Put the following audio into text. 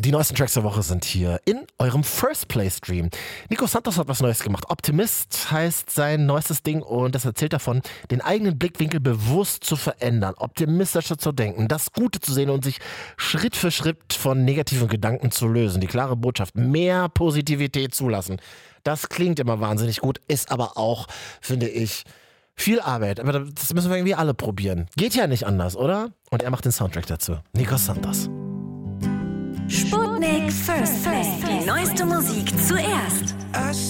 Die neuesten Tracks der Woche sind hier in eurem First Play Stream. Nico Santos hat was Neues gemacht. Optimist heißt sein neuestes Ding und das erzählt davon, den eigenen Blickwinkel bewusst zu verändern, optimistischer zu denken, das Gute zu sehen und sich Schritt für Schritt von negativen Gedanken zu lösen. Die klare Botschaft, mehr Positivität zulassen. Das klingt immer wahnsinnig gut, ist aber auch, finde ich, viel Arbeit. Aber das müssen wir irgendwie alle probieren. Geht ja nicht anders, oder? Und er macht den Soundtrack dazu. Nico Santos. Sputnik First Play. Die neueste Musik zuerst.